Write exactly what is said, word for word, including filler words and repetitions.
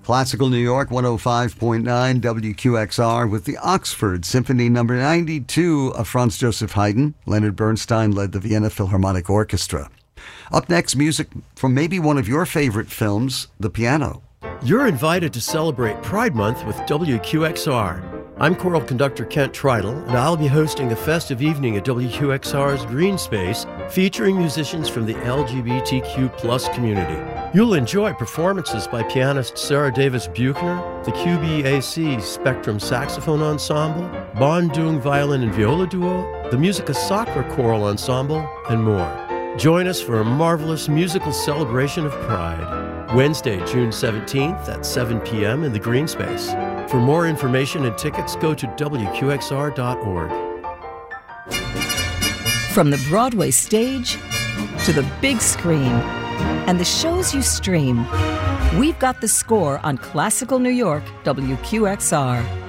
Classical New York one oh five point nine W Q X R with the Oxford Symphony number ninety-two of Franz Joseph Haydn. Leonard Bernstein led the Vienna Philharmonic Orchestra. Up next, music from maybe one of your favorite films, The Piano. You're invited to celebrate Pride Month with W Q X R. I'm choral conductor Kent Tritle, and I'll be hosting a festive evening at W Q X R's Green Space featuring musicians from the L G B T Q plus community. You'll enjoy performances by pianist Sarah Davis Buchner, the Q B A C Spectrum Saxophone Ensemble, Bon Dung Violin and Viola Duo, the Musica Sacra Choral Ensemble, and more. Join us for a marvelous musical celebration of Pride. Wednesday, June seventeenth at seven p.m. in the Green Space. For more information and tickets, go to W Q X R dot org. From the Broadway stage to the big screen and the shows you stream, we've got the score on Classical New York W Q X R.